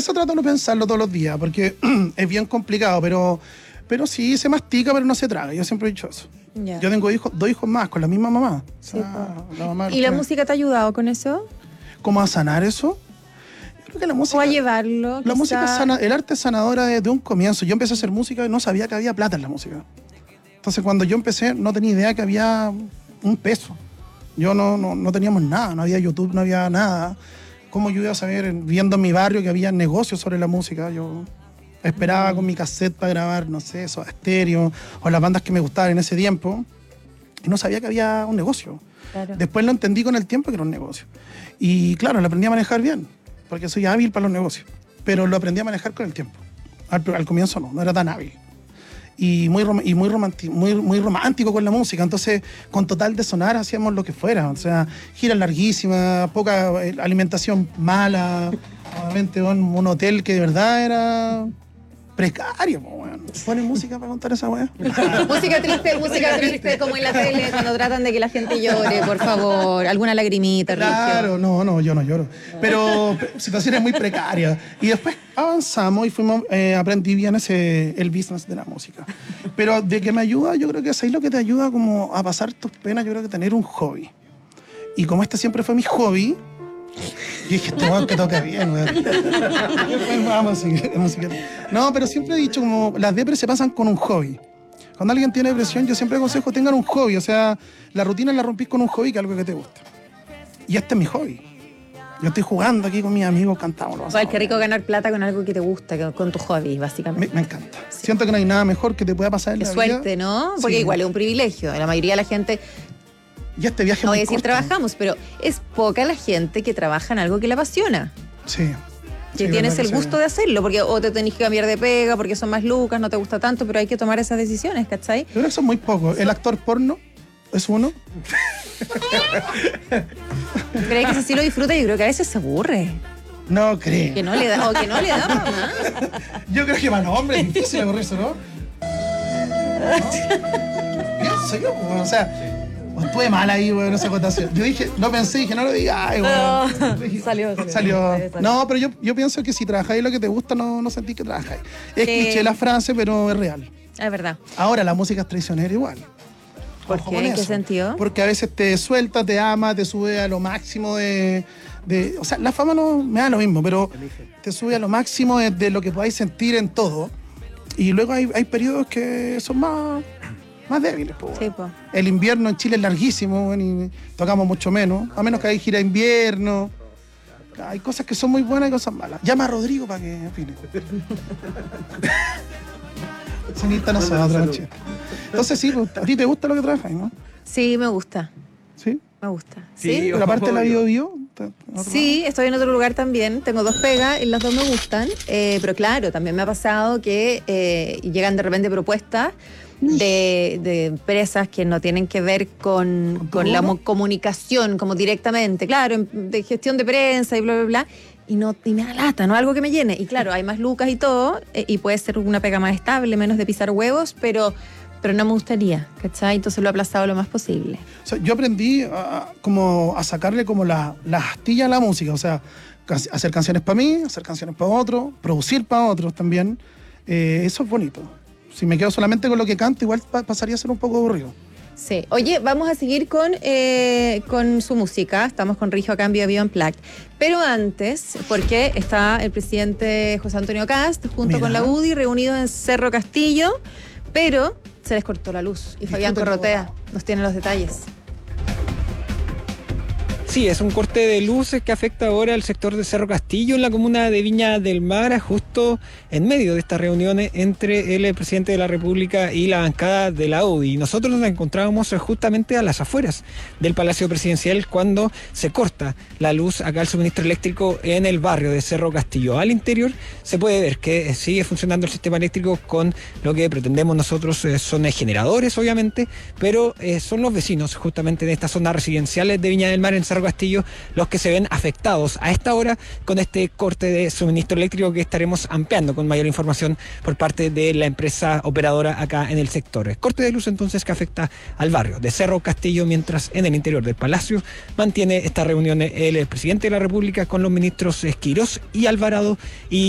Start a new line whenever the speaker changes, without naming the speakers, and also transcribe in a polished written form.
eso trato de no pensarlo todos los días, porque es bien complicado, pero sí se mastica, pero no se traga. Yo siempre he dicho eso.
Ya.
Yo tengo dos hijos más con la misma mamá.
Sí,
la mamá
¿y la música te ha ayudado con eso?
¿Cómo a sanar eso? Yo creo que la música...
¿O a llevarlo?
La música sana, el arte es sanadora desde un comienzo. Yo empecé a hacer música y no sabía que había plata en la música. Entonces cuando yo empecé no tenía idea que había un peso. Yo no teníamos nada, no había YouTube, no había nada. ¿Cómo yo iba a saber, viendo en mi barrio, que había negocios sobre la música? Yo esperaba con mi cassette para grabar, no sé, Soda Stereo o las bandas que me gustaban en ese tiempo y no sabía que había un negocio.
Claro.
Después lo entendí con el tiempo que era un negocio. Y claro, lo aprendí a manejar bien, porque soy hábil para los negocios, pero lo aprendí a manejar con el tiempo. Al comienzo no era tan hábil. Y muy romántico con la música. Entonces, con total de sonar hacíamos lo que fuera. O sea, giras larguísimas, poca alimentación mala. Obviamente un hotel que de verdad era precario. Bueno. ¿Ponen música para contar esa weá?
Música triste, como en la tele, cuando tratan de que la gente llore, por favor. Alguna lagrimita,
Claro, no, yo no lloro. Pero situaciones muy precarias. Y después avanzamos y aprendí bien el business de la música. Pero de que me ayuda, yo creo que es ahí lo que te ayuda como a pasar tus penas, yo creo que tener un hobby. Y como este siempre fue mi hobby, yo dije, esto que toca bien, weón. Vamos a seguir. No, pero siempre he dicho, como las depressiones se pasan con un hobby. Cuando alguien tiene depresión, yo siempre aconsejo tengan un hobby. O sea, la rutina la rompís con un hobby, que es algo que te gusta. Y este es mi hobby. Yo estoy jugando aquí con mis amigos, cantamos.
Igual, qué rico ganar plata con algo que te gusta, con tu hobby, básicamente.
Me encanta. Sí. Siento que no hay nada mejor que te pueda pasar en la vida.
Qué suerte, ¿no? Porque
sí.
Igual es un privilegio. La mayoría de la gente...
Y este viaje
no voy a
muy
decir
corto.
Trabajamos, pero es poca la gente que trabaja en algo que le apasiona.
Sí.
Que tienes el gusto de hacerlo, porque o te tenés que cambiar de pega, porque son más lucas, no te gusta tanto, pero hay que tomar esas decisiones, ¿cachai?
Yo creo que son muy pocos. El actor porno es uno.
¿Crees que si así lo disfruta? Yo creo que a veces se aburre.
No creo.
Que no le da, mamá.
Yo creo que para los hombres es difícil aburrirse, ¿no? Pienso yo, o sea, estuve mal ahí, weón, esa acotación. Yo dije, no lo diga, ay, weón. Salió. No, pero yo pienso que si trabajáis lo que te gusta, no sentís que trabajáis. Es cliché la frase, pero es real.
Es verdad.
Ahora, la música es traicionera igual.
¿Por qué? ¿En qué sentido?
Porque a veces te suelta, te ama, te sube a lo máximo o sea, la fama no me da lo mismo, pero te sube a lo máximo de lo que podáis sentir en todo. Y luego hay periodos que son más débiles.
Sí, po.
El invierno en Chile es larguísimo y tocamos mucho menos, a menos que hay gira de invierno. Hay cosas que son muy buenas y cosas malas. Llama a Rodrigo para que opine. Sonista nosotros, entonces sí, a ti te gusta lo que trabajas, ¿no?
Sí, me gusta.
¿Sí?
Me gusta.
Sí, pero aparte de la Bio,
sí, estoy en otro lugar también. Tengo 2 pegas y las 2 me gustan. Pero claro, también me ha pasado que llegan de repente propuestas de empresas que no tienen que ver con la comunicación como directamente. Claro, de gestión de prensa y bla, bla, bla. Y me da lata, ¿no? Algo que me llene. Y claro, hay más lucas y todo. Y puede ser una pega más estable, menos de pisar huevos, pero no me gustaría, ¿cachai? Entonces lo he aplazado lo más posible.
O sea, yo aprendí a sacarle como la astilla a la música, o sea, hacer canciones para mí, hacer canciones para otros, producir para otros también. Eso es bonito. Si me quedo solamente con lo que canto, igual pasaría a ser un poco aburrido.
Sí. Oye, vamos a seguir con su música. Estamos con Rijo a cambio de Viva Unplugged. Pero antes, porque está el presidente José Antonio Kast junto con la UDI reunidos en Cerro Castillo, pero se les cortó la luz y Fabián Corrotea nos tiene los detalles.
Sí, es un corte de luces que afecta ahora al sector de Cerro Castillo en la comuna de Viña del Mar, justo en medio de estas reuniones entre el presidente de la República y la bancada de la UDI. Nosotros nos encontrábamos justamente a las afueras del Palacio Presidencial cuando se corta la luz acá, el suministro eléctrico en el barrio de Cerro Castillo. Al interior se puede ver que sigue funcionando el sistema eléctrico con lo que pretendemos nosotros, son generadores obviamente, pero son los vecinos justamente de estas zonas residenciales de Viña del Mar en Cerro Castillo los que se ven afectados a esta hora con este corte de suministro eléctrico que estaremos ampliando con mayor información por parte de la empresa operadora acá en el sector. Corte de luz entonces que afecta al barrio de Cerro Castillo, mientras en el interior del Palacio mantiene esta reunión el presidente de la República con los ministros Quirós y Alvarado y